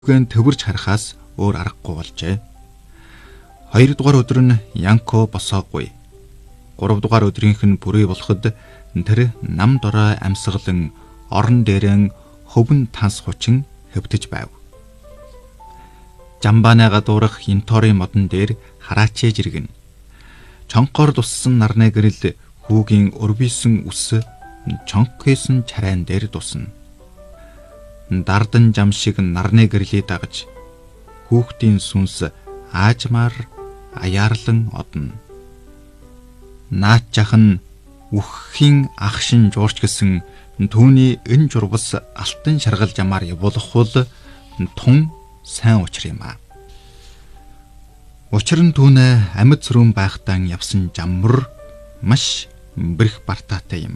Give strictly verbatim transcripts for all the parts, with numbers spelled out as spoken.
хүүхэн төвөрж харахаас өөр аргагүй болжээ. Хоёрдугаар өдөр нь Янко босоогүй. Гуравдугаар өдрийнх нь бүрий болоход тэр нам дорой амьсгалан орон дээрэн хөвөн танс хучин хөвдөж байв. Жамбаанаа гадуурах Инторын модон дээр хараачээ жиргэн. Чонхоор туссан нарны гэрэл хүүгийн өрвийсэн үс чонхойсон чарайн дээр тусна. Дардан жам шиг нарны гэрлийг дагаж хүүхдийн сүнс аажмаар аяарлан одно. Наад жахан үххийн ах шин жуурч гисэн түүний эн журвас алтан шаргал жамаар явуулахвал тун сайн учир юм аа. Учир нь түүнээ амьд сүрүүн байхтаа явсан жаммар маш бэрх бартаатай юм.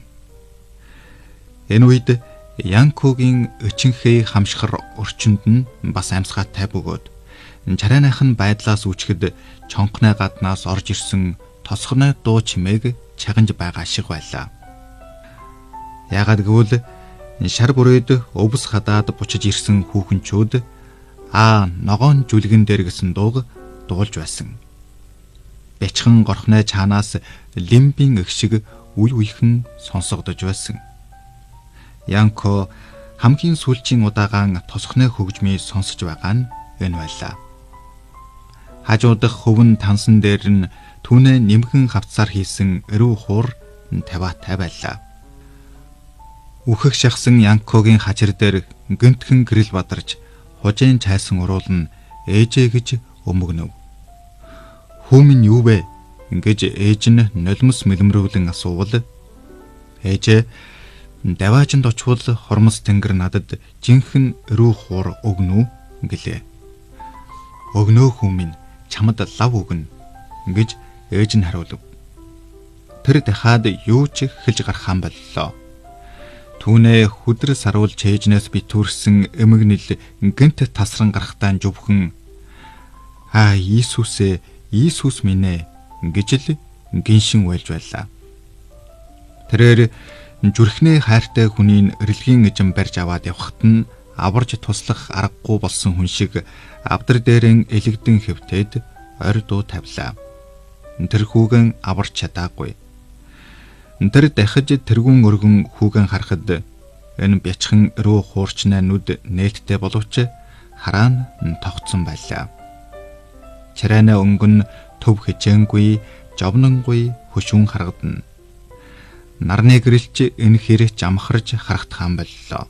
Энэ үед Янкогийн өчинхэй хамшихар орчинд нь бас амьсгаатай бөгөөд чарайных нь байдлаас үүчгэд чонхны гаднаас орж ирсэн тосгоны дуу чимээг чаганж байгаа шиг байлаа. Яагаад гэвэл шар бүрээд өвс хадаад бучиж ирсэн хүүхэнчүүд аа ногоон жүлгэн дээр гэсэн дууг дуулж байсан. Бячхан горхны чаанаас лимбийн эх шиг үе үехэн сонсогдож байсан. Янко хамгийн сүүлчийн удаагаан тосхны хөгжмийг сонсож байгаа нь энэ байлаа. Хажуудах хөвөн тансан дээр нь түүнээ нэмхэн хавцаар хийсэн өрөө хуур таваатай байлаа. Үхэх шахсан Янкогийн хажир дээр гэнтхэн гэрэл бадарч хожийн чайсан уруулна ээжээ гэж өмгөнөв. Хүү минь юу вэ? Ингэж ээж нь нулимс мэлмрүүлэн асуувал ээжээ даваажинд очвол хормос тэнгэр надад жинхэнэ өрөө хуур өгнө гэлээ. Өгнөө хүү минь чамд лав өгнө гэж ээж нь хариулв. Тэр дахиад юу ч хэлж гарахаан боллоо. Түүнээ хүдэр саруулж ээжнээс битүүрсэн эмгэнэл гэнт тасран гарахтаа зүвхэн аа Иесусээ Иесус минь ээ гэж л гиншин уйлж байлаа. Тэрээр зүрхнээ хайртай хүний эрэлгийн эзэн барьж аваад явхад нь аварж туслах аргагүй болсон хүн шиг авдар дээрэн элэгдэн хэвтээд орь дуу тавилаа. Тэр хүүгэн аварч чадаагүй. Тэр дахиж тэргүүн өргөн хүүгэн харахад энэ бячхан рүү хуурчнаа нүд нээлттэй боловч хараа нь тогтсон байлаа. Чарайна өнгөн төв хичээнгүй, жовнонгүй хөшүүн харагдана. Нарны гэрэлч энэ хэрэг амхарж харагдахаан боллоо.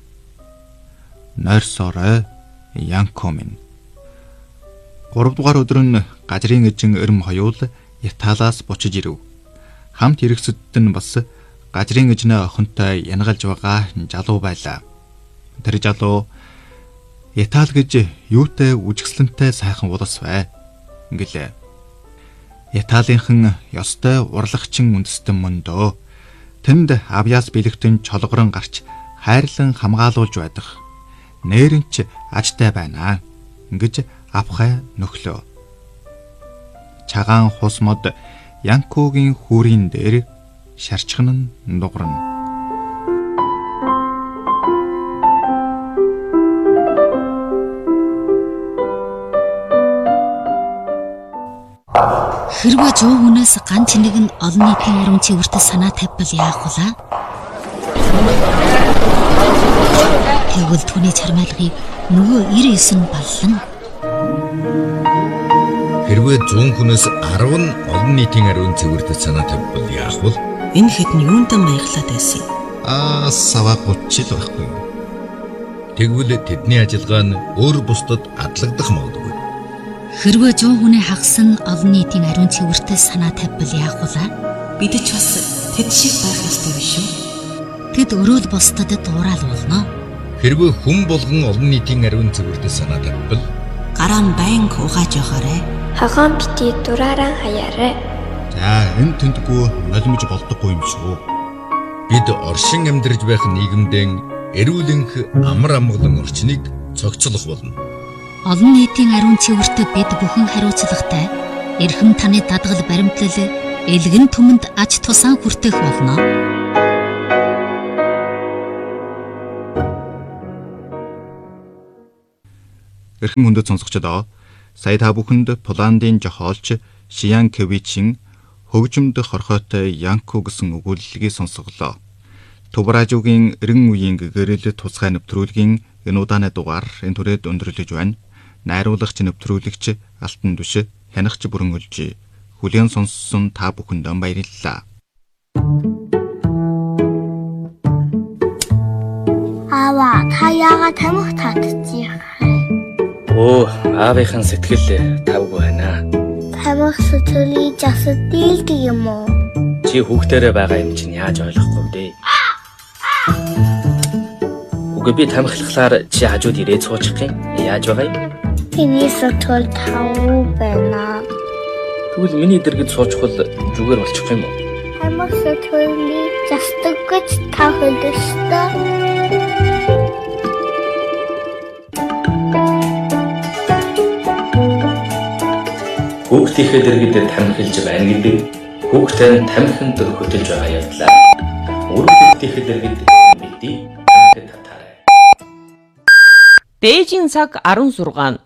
Нойрсорой Янко минь. Гуравдугаар өдөр нь газрын эзэн өрм хоёул Яталаас бочиж ирэв. Хамт хэрэгсэдд нь бас газрын эзнээ охинтой янгалж байгаа залуу байлаа. Тэр залуу Ятал гэж юутай үжигслэнтэй сайхан улс бай гэлээ. Яталынхан ёстой урлагчин үндэстэн мөндөө тэнд авьяас бэлэгтэн чолгорон гарч хайрлан хамгаалуулж байдаг. Нээрэнч ажтай байна гэж авхай нөхлөө. Чагаан хус мод Янкогийн хүүрийн дээр шарчхан нь дугарна. Хэрвээ жоо хүнээс ганц нэг нь олон нийтийн урам цэвэртэй санаа тавьбал яах вэ? Тэгвэл түүний чармайлгыг нөгөө ир эс нь баллана. Хэрвээ зүүн хүнээс арав нь олон нийтийн ариун цэвэртэй санаа тавьбал яах вэ? Энэ хэдэн юунтай маяглаад байсан юм? Аа, саваа гутчил байхгүй. Тэгвэл тэдний ажиллагаа нь өөр бусдад адлагдах магадгүй. Хэрвээ жоо хүний хагас нь олон нийтийн ариун цэвэртэй санаа тавьбал яах вэ? Бид ч бас тэд шиг байх ёстой биш үү? Тэд өрөөл бусдад дуурал болно. Хэрвээ хүн болгон олон нийтийн ариун цэвэртэй санаа тавьбал гараа нь байнга угааж явахаарай. Хагаан бити дураараа хаяарай. За энэ тэндгүй нулимж болдоггүй юм шүү. Бид оршин амьдарч байх нийгэмдээ эрүүлэнх амар амгалан орчныг цогцолох болно. Олон нийтийн ариун цэвэртэй бид бүхэн хариуцлагатай эрхэм таны дадгал баримтлал элгэн түмэнд ач тусаан хүртэх болно. Эрхэм хүндэт сонсогчдоо сая та бүхэнд Поландын жохоолч Шиянкевичийн хөгжимд хорхойтой Янко гэсэн өгүүлэлгийг сонсголоо. Төв радиогийн эрен үеийн гэрэл тусгай нэвтрүүлгийн энэ удааны дугаар энэ түрээд өндөрлөж байна. Найруулагч нэвтрүүлэгч Алтан Түш хянагч бүрэн үлжээ. Хүлээн сонссон та бүхэнд баярлалаа. Аава, та яагаад тамхи татчих? Оо, аавынхан сэтгэл тавгүй байна. Тамхи сэтгэлийн засад дийлдэг юм уу? Чи хүүхдэрээ байгаа юм чинь яаж ойлгохгүй дээ? Үгүй би тамхилахлаар чи хажууд ирээд суучих юм. Яаж байгаа юм? Миний сэтгэл тавгүй байна. Тэгвэл миний дэргэд суучвал зүгээр болчих юм уу? Тамхи сэтгэлийн засдаг гэж та хэлдэг шүү. Хүүхдийнхээ дэргэд тамхилж байна гэдэг хүүхдээ тамхинд хөтөлж байгаа явдлаа. Үр хүүхдийнхээ дэргэд мэдээ тамхид татаарай. Дээжийн цаг арван шугам.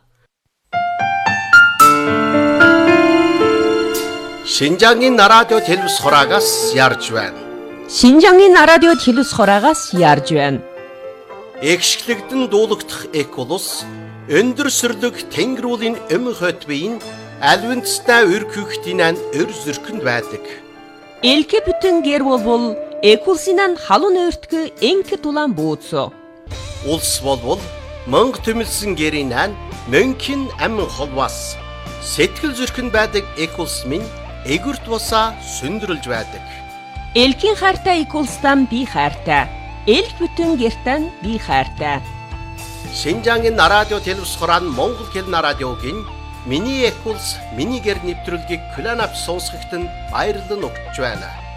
Шинжаангийн радио телевиз хураагаас ярьж байна. Шинжаангийн радио телевиз хураагаас ярьж байна. Экшглэгдэн дуулагдах эколус өндөр сүрлэг тэнгэрүүлийн эм хотбын Альвинцтай өркөختинан өр зүрхэнд байдаг. Элке бүтэн гэр болбол экулсинан халуун өртгө энке тулан бууцо. Улс болбол мөнх төмөлсөн гэринан мөнхийн амин холвас. Сэтгэл зүрхэнд байдаг экулс минь эгүрт бусаа сүндрэлж байдаг. Элкийн хайртай экулстан би хайртай. Элк бүтэн гертан би хайртай. Шинжаангийн радио телевиз хураан Монгол хэлний радиогийн Миний экулс миний гэр нэвтрүүлгийг Кланап сонсоход нь баярлан өгч байна.